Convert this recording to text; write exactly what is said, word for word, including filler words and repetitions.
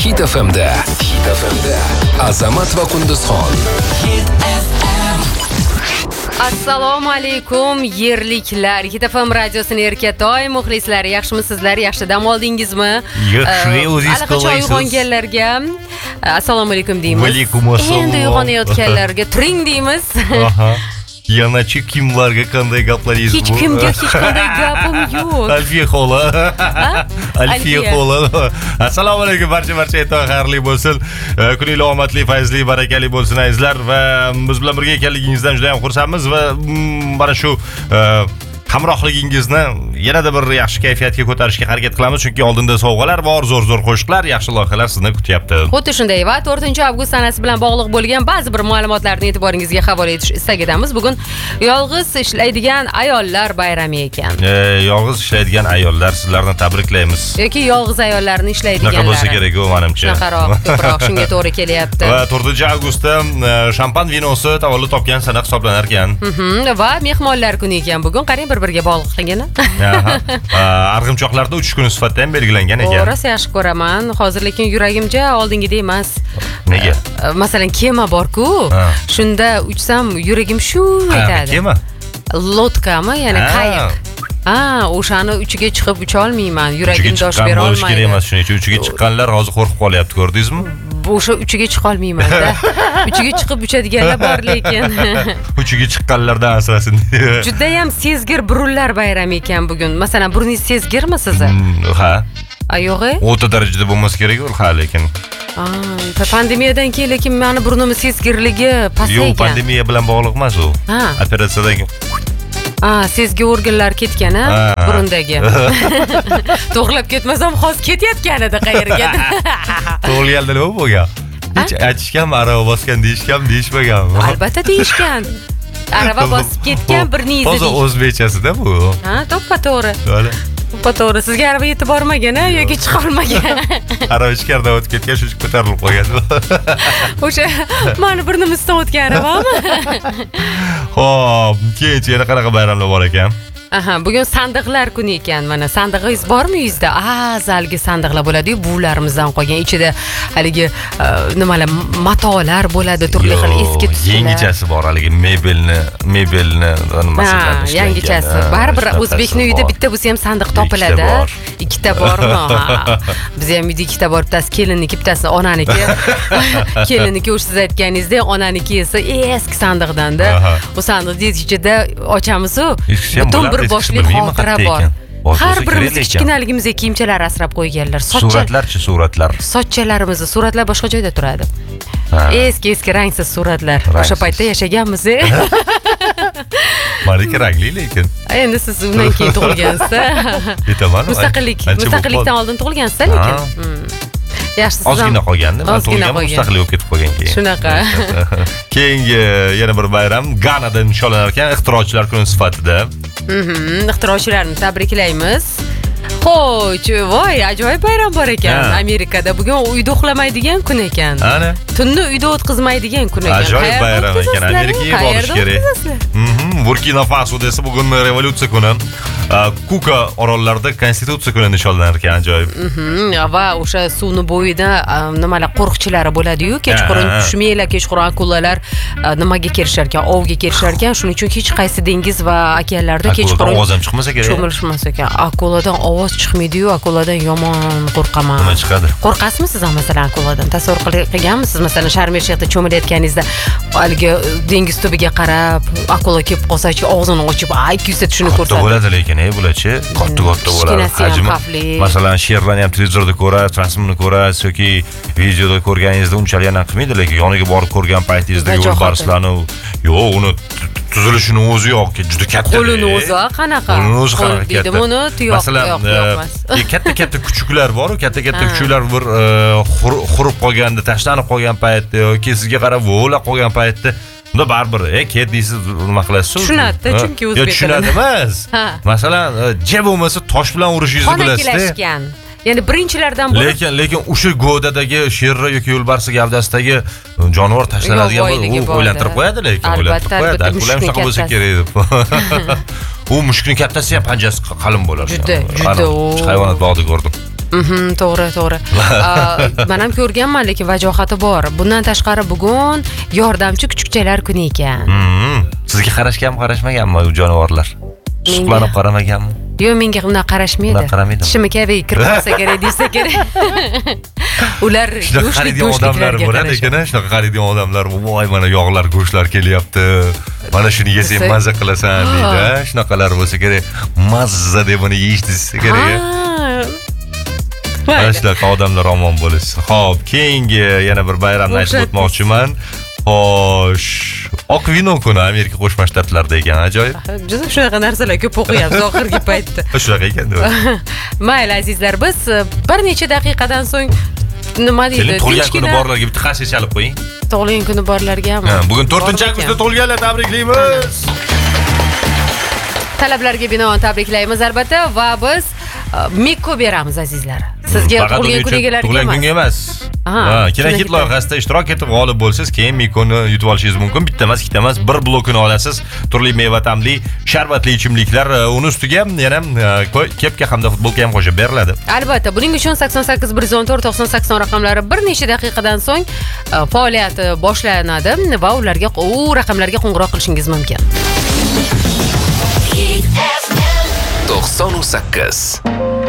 Hit F M'da Hit F M'da Azamat va Qunduzxon. Assalomu alaykum yerliklar. Hit F M radiosining Erkatoy muxlislari, yaxshimisizlar? Yaxshi dam oldingizmi? Yaxshi, o'zingiz qalaysiz? Uyg'onganlarga assalomu alaykum deymiz. Alaykum assalom. Endi uyg'onayotganlarga turing deymiz. Aha. Yanachi kimlarga qanday gaplaringiz Hech kimga hech qanday gapim yo'q. Alfiya xola. Alfiya xola. Assalomu alaykum barcha barcha aytib xayrli bo'lsin. Kuningiz omadli, fayzli, barakali bo'lsin azizlar va biz bilan birga ekanligingizdan juda ham xursandmiz va mana shu hamrohligingizni yanada bir yaxshi kayfiyatga ko'tarishga harakat qilamiz, chunki oldinda sovg'alar bor, zo'r-zo'r qo'shiqlar, yaxshi loyihalar sizni kutyapti. Xuddi shunday va to'rtinchi avgust sanasi bilan bog'liq bo'lgan ba'zi bir ma'lumotlarni e'tiboringizga havola etish istagidamiz. Bugun yolg'iz ishlaydigan ayollar bayrami ekan. E, yolg'iz ishlaydigan ayollar, sizlarni tabriklaymiz. Yoki yolg'iz ayollarni ishlaydiganlar. Shunaqa bo'lsa kerak-ku, menimcha. Shunaqaroq, ko'proq shunga to'g'ri kelyapti. Va to'rtinchi avgustda shampan vinosi tavallud topgan sana hisoblanar ekan. Va mehmonlar kuni ekan bugun. Qarang, bir-biriga bog'liq qilgan. Arg'imchoqlarda uchish kuni sifatida ham belgilangan ekan. To'g'ri, yaxshi ko'raman. Hozir lekin yuragimcha oldingida emas. Nega? Masalan, kema bor-ku. Shunda uchsam yuragim shu aytadi. Kema? Lotkami, ya'ni qayiq. Ha, o'shani uchiga chiqib ucha olmayman. Yuragim dosh bera olmaydi. Kerak emas, shuning uchun uchiga chiqqanlar hozir qo'rqib qolyapti, ko'rdingizmi? O'sha uchiga chiqa olmayman-da. Uchiga chiqib uchadiganlar bor lekin. Uchiga chiqqanlardan asrasin. Juda ham sezgir burunlar bayrami ekan bugun. Masalan, burningiz sezgirmi sizni? Ha. A yo'g'i? O'ta darajada bo'lmasa kerak, ha, lekin. Ah, pandemiyadan keyin lekin meni burnimning sezgirligi pasaygan. Yo'q, pandemiya bilan bog'liq emas u. Operatsiyadan keyin Ah, sezgi organlar ketgan, ha? Burundagi. To'g'rilab ketmasam, hozir ketayotgan edi qayergadir. To'g'rilganda nima bo'lgan? Hech aytishganmi, arava bosgan deyishganmi, deyishmaganmi? Albatta deyishgan. Arava bosib ketgan bir nizi. Hozir o'zbekchasida bu. Ha, to'ppa-to'g'ri. To'g'ri. To'ppa-to'g'ri. Sizga arava yetib bormagan, ha, yoki chiqa olmagan? Arava ichkaridan o'tib ketgan, shu ko'tarilib qolgan. O'sha meni burnimizdan o'tgan aravami? Xo'p, keyin yana qanaqa bayramlar bor ekan? Aha, bugun sandiqlar kuni ekan. Mana sandig'ingiz bormi uyingizda? Ah, zalgi sandiqlar bo'ladi-yu, buvlarimizdan qolgan. Ichida haligi nimalar, matolar bo'ladi, turli xil eski tuslar. Yangichasi bor, haligi mebelni, mebelni masalan, yangichasi. Baribir o'zbekning uyida bitta bo'lsa ham sandiq topiladi. Ikkita bormi? Ha. Biz ham uyda ikkita bor, bittasi kelinniki, bittasi onaniki. Kelinniki o'sha siz aytganingizdek, onaniki esa eski sandiqdan-da. Bu sandiqni ichida ochamiz-ku. Butun bir boshli xotira bor. Har birimiz kichkinaligimizda kiyimchalar asrab qo'yganlar. Suratlarchi, suratlar. Sochchalarimizni, suratlar boshqa joyda turadi. Eski eski rangsiz suratlar. O'sha paytda yashaganmiz. Malika rangli lekin. Endi siz undan keyin tug'ilgansiz. Aytaman. Mustaqillik, mustaqillikdan oldin tug'ilgansiz lekin. Yaxshi, siz ozgina qolgandi. Men tug'ilgan mustaqillik bo'lib ketib qolgan keyin. Shunaqa. Keyingi yana bir bayram Ganada nishonlanar ekan, ixtirochilar kuni sifatida. Mhm, ixtirochilarni tabriklaymiz. Xo'sh, voy, ajoyib bayram bor ekan. Amerikada bugun uyda uxlamaydigan kun ekan. Ana. Tunni uyda o'tkazmaydigan kun ekan. Ajoyib bayram ekan. Amerikaga borish kerak. Mhm, Burkina Faso desa bugun revolyutsiya kuni. Kuka orollarida konstitutsiya kuni nishonlanar ekan, ajoyib. Mhm, va o'sha suvni bo'yida nimalar qo'riqchilari bo'ladi-yu, kechqurun tushmaylar, kechqurun akulalar nimaga kelishar ekan, ovga kelishar ekan. Shuning uchun hech qaysi dengiz va okeanlarda kechqurun ovoz ham chiqmasa kerak. Cho'milishmas ekan. Akuladan ovoz chiqmaydi-yu, akuladan yomon qo'rqaman. Nima chiqadi? Qo'rqasizmi siz ham masalan akuladan? Tasavvur qilganmisiz? Masalan, Sharm-el-Sheyxda cho'milayotganingizda haligi dengiz tubiga qarab, akula kelib qolsa-chi, og'zini ochib, ay kuysa tushini ko'rsatadi. Katta bo'ladi lekin, ey bularchi, katta-katta bo'ladi. Hajmi. Masalan, sherlarni ham televizorda ko'rasiz, rasmini ko'rasiz yoki videoda ko'rganingizda unchalik yana qilmaydi, lekin yoniga borib ko'rgan paytingizda yo'lbarslarni, yo'q, uni tuzilishini o'zi yo'q, juda katta. Qo'lini o'zi qanaqa? Qo'lini o'zi qanaqa katta. Buni tuyoq yo'qmas. Katta-katta kuchuklar bor, katta-katta kuchuklar bir xurib qolganda, tashlanib qolgan paytda yoki sizga qarab vo'lab qolgan paytda unda baribir, "Ey, ket" deysiz, nima qilasiz? Tushunadi, chunki o'zbek tilida. Tushunadi emas. Masalan, je bo'lmasa tosh bilan urishingizni bilasizda. Xonakilashgan. Ya'ni birinchilardan bo'lib. Lekin lekin o'sha godadagi sherra yoki yo'lbarsi gavdasidagi jonivor tashlanadigan bo'lib o'ylantirib qo'yadi, lekin o'ylantirib qo'yadi. Ular ham shunaqa bo'lsa kerak deb. U mushukning kattasi ham panjasi qalin bo'lar. Juda, juda. Hayvonot bog'ida ko'rdim. Mhm, to'g'ri, to'g'ri. Men ham ko'rganman, lekin vajohati bor. Bundan tashqari bugun yordamchi kuchukchalar kuni ekan. Sizga qarashganmi, qarashmaganmi u jonivorlar? Suqlanib qaramaganmi? Yo'q, menga undan qarashmaydi. Undan qaramaydi. Tishimni kaviga kirib qolsa kerak desa kerak. Ular shunaqa qaraydigan odamlar bo'ladi ekan, shunaqa qaraydigan odamlar, voy mana yog'lar, go'shtlar kelyapti. Mana shuni yesang mazza qilasan deydi. Shunaqalar bo'lsa kerak. Mazza deb uni yeyish desa kerak. Mana shunaqa odamlar omon bo'lsin. Xo'p, keyingi yana bir bayramni aytib o'tmoqchiman. Xo'sh, oq vino kuni Amerika Qo'shma Shtatlarida ekan, ajoyib. Juda shunaqa narsalar ko'p o'qiyapmiz oxirgi paytda. Shunaqa ekan-da. Mayli azizlar, biz bir necha daqiqadan so'ng nima deydi? Tug'ilgan kuni borlarga bitta qarshi chalib qo'ying. Tug'ilgan kuni borlargami? Bugun to'rtinchi avgustda tug'ilganlar tabriklaymiz. Talablarga binoan tabriklaymiz albatta va biz Mikko beramiz azizlar. Sizga tug'ilgan kunigalarga emas. Kunga emas. Ha, Kinokit loyihasida ishtirok etib g'olib bo'lsangiz, keyin Mikkoni yutib olishingiz mumkin. Bitta emas, ikkita emas, bir blokini olasiz. Turli meva ta'mli, sharbatli ichimliklar, uni ustiga yana kepka hamda futbolka ham qo'shib beriladi. Albatta, buning uchun sakson sakkiz bir yuz o'n to'rt to'qson sakson raqamlari bir necha daqiqadan so'ng faoliyati boshlanadi va ularga u raqamlarga qo'ng'iroq qilishingiz mumkin. to'qson sakkiz